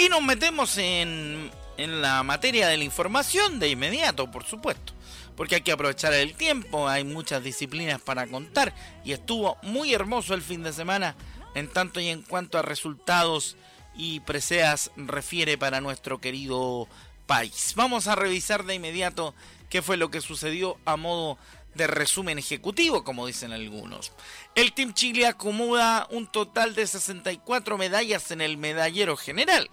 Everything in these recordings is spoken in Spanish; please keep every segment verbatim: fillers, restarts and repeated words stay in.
Y nos metemos en, en la materia de la información de inmediato, por supuesto. Porque hay que aprovechar el tiempo, hay muchas disciplinas para contar. Y estuvo muy hermoso el fin de semana en tanto y en cuanto a resultados y preseas refiere para nuestro querido país. Vamos a revisar de inmediato qué fue lo que sucedió a modo de resumen ejecutivo, como dicen algunos. El Team Chile acumula un total de sesenta y cuatro medallas en el medallero general.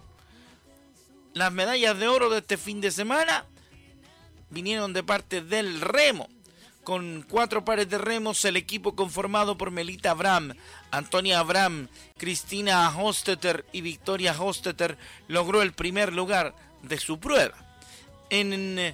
Las medallas de oro de este fin de semana vinieron de parte del remo. Con cuatro pares de remos, el equipo conformado por Melita Abram, Antonia Abram, Cristina Hostetter y Victoria Hostetter logró el primer lugar de su prueba. En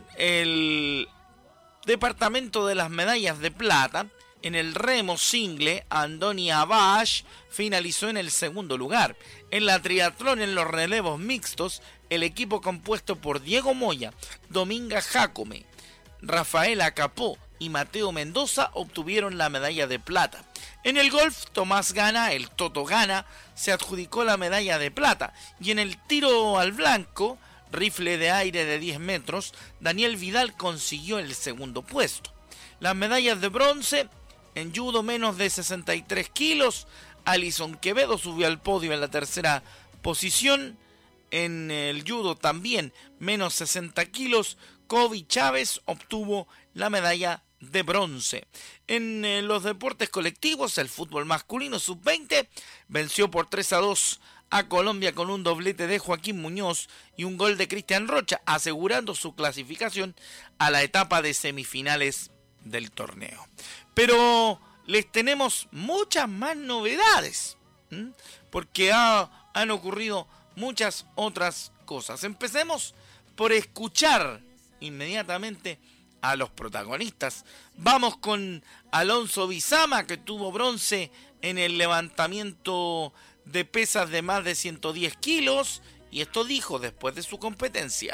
el departamento de las medallas de plata, en el remo single, Antonia Bash finalizó en el segundo lugar. En la triatlón en los relevos mixtos, el equipo compuesto por Diego Moya, Dominga Jacome, Rafaela Capó y Mateo Mendoza obtuvieron la medalla de plata. En el golf, Tomás Gana, el Toto Gana, se adjudicó la medalla de plata. Y en el tiro al blanco, rifle de aire de diez metros, Daniel Vidal consiguió el segundo puesto. Las medallas de bronce, en judo menos de sesenta y tres kilos, Alison Quevedo subió al podio en la tercera posición. En el judo también menos sesenta kilos, Kobe Chávez obtuvo la medalla de bronce. En eh, los deportes colectivos, el fútbol masculino sub veinte venció por tres a dos a Colombia con un doblete de Joaquín Muñoz y un gol de Cristian Rocha, asegurando su clasificación a la etapa de semifinales del torneo. Pero les tenemos muchas más novedades, ¿m? porque ha, han ocurrido muchas otras cosas. Empecemos por escuchar inmediatamente a los protagonistas. Vamos con Alonso Bizama, que tuvo bronce en el levantamiento de pesas de más de ciento diez kilos, y esto dijo después de su competencia.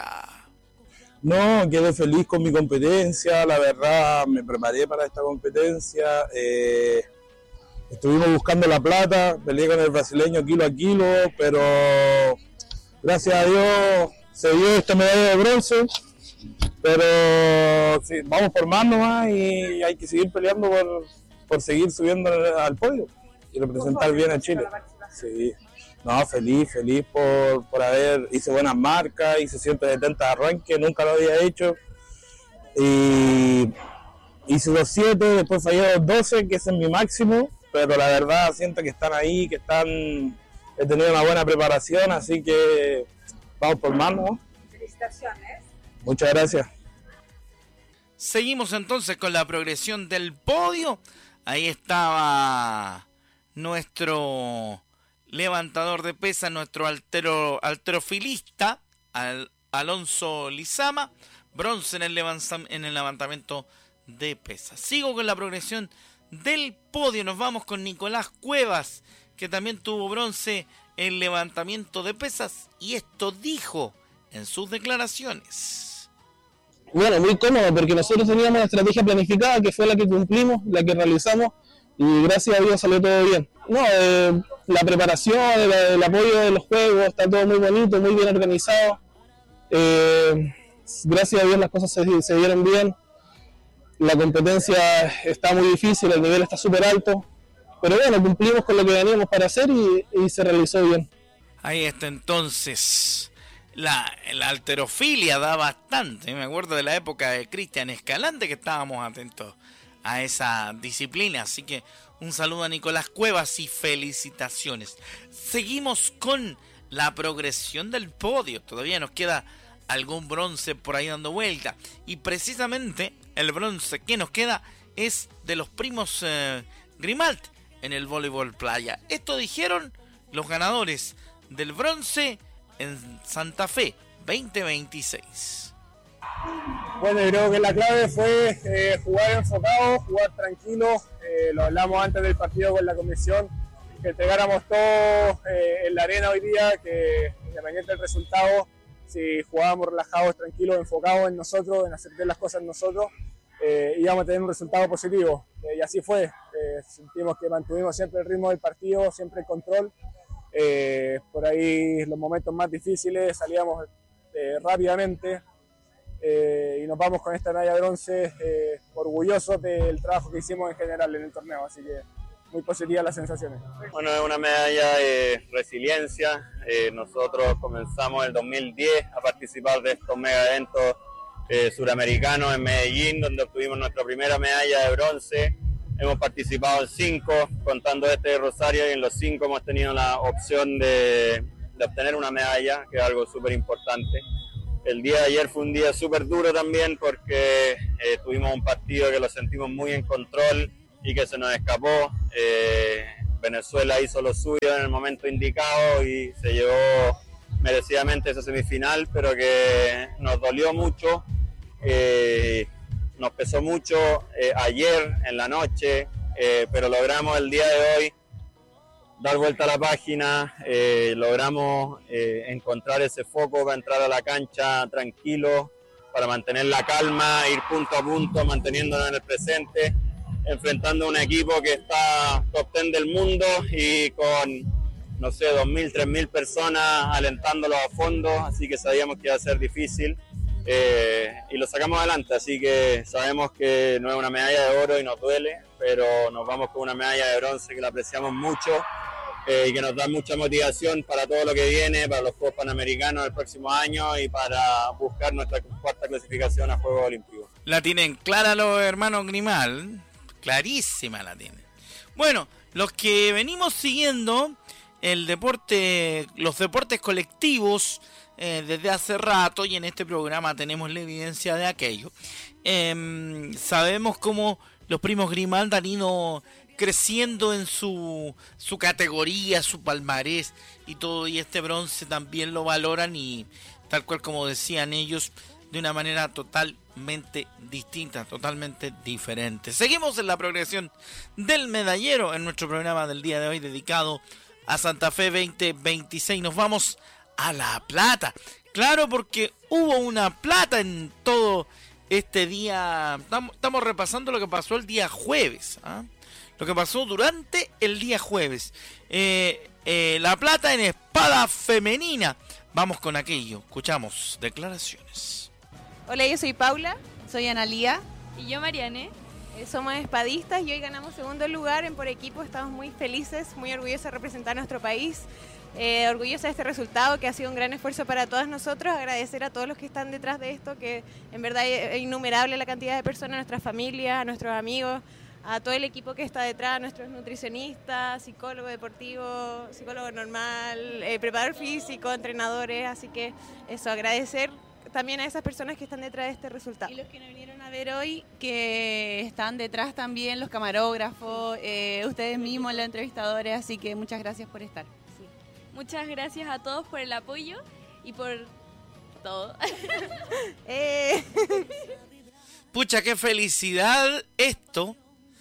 No, quedé feliz con mi competencia, la verdad me preparé para esta competencia, eh, estuvimos buscando la plata, peleé con el brasileño kilo a kilo, pero gracias a Dios se dio esta medalla de bronce, pero sí, vamos por más nomás y hay que seguir peleando por, por seguir subiendo al podio y representar bien a Chile. Sí. No, feliz, feliz por, por haber, hice buenas marcas, hice ciento setenta de arranque, nunca lo había hecho. Y hice dos siete, después fallé dos doce, que ese es mi máximo, pero la verdad siento que están ahí, que están, he tenido una buena preparación, así que vamos por más, ¿no? Felicitaciones. Muchas gracias. Seguimos entonces con la progresión del podio. Ahí estaba nuestro levantador de pesas, nuestro altero, alterofilista, Al, Alonso Lizama, bronce en el, en el levantamiento de pesas. Sigo con la progresión del podio, nos vamos con Nicolás Cuevas, que también tuvo bronce en levantamiento de pesas, y esto dijo en sus declaraciones. Bueno, muy cómodo, porque nosotros teníamos una estrategia planificada, que fue la que cumplimos, la que realizamos, y gracias a Dios salió todo bien. No, eh, la preparación, el, el apoyo de los juegos, está todo muy bonito, muy bien organizado. Eh, gracias a Dios las cosas se, se dieron bien. La competencia está muy difícil, el nivel está súper alto. Pero bueno, cumplimos con lo que veníamos para hacer y, y se realizó bien. Ahí está entonces. La, la halterofilia da bastante. Me acuerdo de la época de Cristian Escalante que estábamos atentos a esa disciplina. Así que un saludo a Nicolás Cuevas y felicitaciones. Seguimos con la progresión del podio. Todavía nos queda algún bronce por ahí dando vuelta. Y precisamente el bronce que nos queda es de los primos eh, Grimalt en el voleibol playa. Esto dijeron los ganadores del bronce en Santa Fe veinte veintiséis. Bueno, yo creo que la clave fue eh, jugar enfocado, jugar tranquilo. Eh, lo hablamos antes del partido con la comisión, que entregáramos todo eh, en la arena hoy día, que independiente del resultado, si jugábamos relajados, tranquilos, enfocados en nosotros, en hacer bien las cosas nosotros, eh, íbamos a tener un resultado positivo. Eh, y así fue. Eh, sentimos que mantuvimos siempre el ritmo del partido, siempre el control. eh, por ahí los momentos más difíciles salíamos eh, rápidamente eh, y nos vamos con esta medalla de bronce eh, orgullosos del trabajo que hicimos en general en el torneo, así que muy positivas las sensaciones. Bueno, es una medalla de resiliencia. Eh, nosotros comenzamos en el dos mil diez a participar de estos mega eventos eh, suramericanos en Medellín, donde obtuvimos nuestra primera medalla de bronce. Hemos participado en cinco, contando este de Rosario, y en los cinco hemos tenido la opción de, de obtener una medalla, que es algo súper importante. El día de ayer fue un día súper duro también porque eh, tuvimos un partido que lo sentimos muy en control y que se nos escapó. Eh, Venezuela hizo lo suyo en el momento indicado y se llevó merecidamente esa semifinal, pero que nos dolió mucho, eh, nos pesó mucho eh, ayer en la noche, eh, pero logramos el día de hoy dar vuelta a la página, eh, logramos eh, encontrar ese foco para entrar a la cancha tranquilo, para mantener la calma, ir punto a punto, manteniéndonos en el presente, enfrentando a un equipo que está top ten del mundo y con, no sé, dos mil, tres mil personas alentándolos a fondo, así que sabíamos que iba a ser difícil eh, y lo sacamos adelante, así que sabemos que no es una medalla de oro y nos duele, pero nos vamos con una medalla de bronce que la apreciamos mucho eh, y que nos da mucha motivación para todo lo que viene, para los Juegos Panamericanos del próximo año y para buscar nuestra cuarta clasificación a Juegos Olímpicos. La tienen clara los hermanos Grimal, clarísima la tienen. Bueno, los que venimos siguiendo el deporte, los deportes colectivos eh, desde hace rato, y en este programa tenemos la evidencia de aquello, eh, sabemos cómo los primos Grimaldi han ido creciendo en su, su categoría, su palmarés y todo, y este bronce también lo valoran, y tal cual como decían ellos, de una manera totalmente distinta, totalmente diferente. Seguimos en la progresión del medallero en nuestro programa del día de hoy dedicado a Santa Fe veinte veintiséis. Nos vamos a La Plata. Claro, porque hubo una plata en todo este día. Estamos repasando lo que pasó el día jueves, ¿eh? Lo que pasó durante el día jueves. Eh, eh, la plata en espada femenina. Vamos con aquello. Escuchamos declaraciones. Hola, yo soy Paula. Soy Analía. Y yo, Mariane. Eh, somos espadistas y hoy ganamos segundo lugar en por equipo. Estamos muy felices, muy orgullosos de representar a nuestro país. Eh, orgullosos de este resultado, que ha sido un gran esfuerzo para todos nosotros. Agradecer a todos los que están detrás de esto, que en verdad es innumerable la cantidad de personas, a nuestra familia, a nuestros amigos, a todo el equipo que está detrás, a nuestros nutricionistas, psicólogo deportivo, psicólogo normal, eh, preparador físico, entrenadores. Así que eso, agradecer también a esas personas que están detrás de este resultado. Y los que nos vinieron a ver hoy, que están detrás también, los camarógrafos, eh, ustedes mismos, los entrevistadores, así que muchas gracias por estar. Sí. Muchas gracias a todos por el apoyo y por todo. eh. Pucha, qué felicidad esto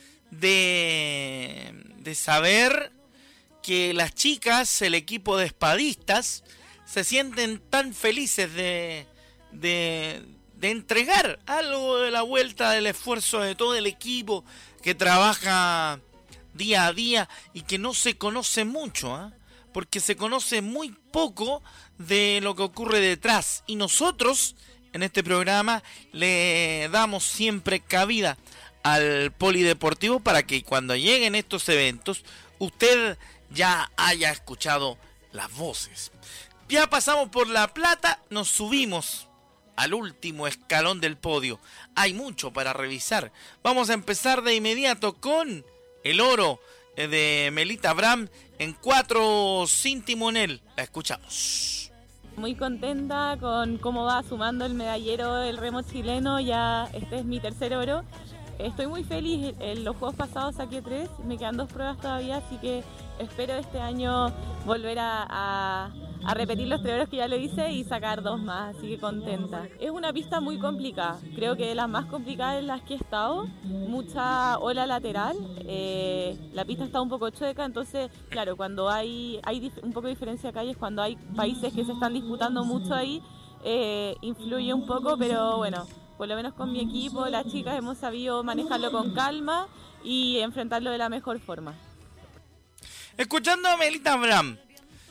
de, de saber que las chicas, el equipo de espadistas, se sienten tan felices de... De, de entregar algo de la vuelta del esfuerzo de todo el equipo que trabaja día a día y que no se conoce mucho, ¿eh? Porque se conoce muy poco de lo que ocurre detrás, y nosotros en este programa le damos siempre cabida al polideportivo para que cuando lleguen estos eventos usted ya haya escuchado las voces. Ya pasamos por La Plata, nos subimos al último escalón del podio. Hay mucho para revisar. Vamos a empezar de inmediato con el oro de Melita Abram en cuatro sin timonel. La escuchamos. Muy contenta con cómo va sumando el medallero del remo chileno. Ya este es mi tercer oro. Estoy muy feliz. En los juegos pasados saqué tres, me quedan dos pruebas todavía, así que espero este año volver a, a, a repetir los tres oros que ya lo hice y sacar dos más, así que contenta. Es una pista muy complicada, creo que de las más complicadas en las que he estado, mucha ola lateral, eh, la pista está un poco chueca, entonces claro, cuando hay, hay dif- un poco de diferencia de calles, cuando hay países que se están disputando mucho ahí, eh, influye un poco, pero bueno, por lo menos con mi equipo, las chicas hemos sabido manejarlo con calma y enfrentarlo de la mejor forma. Escuchando a Melita Abram,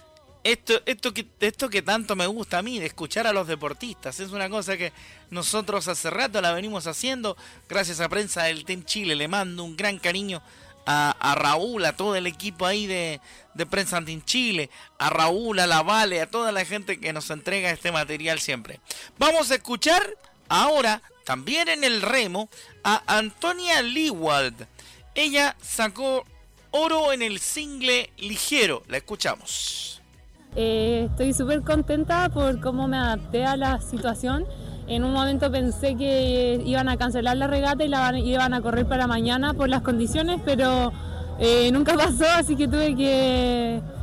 Esto, esto, que, esto que tanto me gusta a mí, de escuchar a los deportistas, es una cosa que nosotros hace rato la venimos haciendo, gracias a Prensa del Team Chile. Le mando un gran cariño a, a Raúl, a todo el equipo ahí de, de Prensa Team Chile, a Raúl, a la Vale, a toda la gente que nos entrega este material siempre. Vamos a escuchar ahora, también en el remo, a Antonia Leewald. Ella sacó oro en el single ligero. La escuchamos. Eh, estoy súper contenta por cómo me adapté a la situación. En un momento pensé que iban a cancelar la regata y la van, iban a correr para mañana por las condiciones, pero eh, nunca pasó, así que tuve que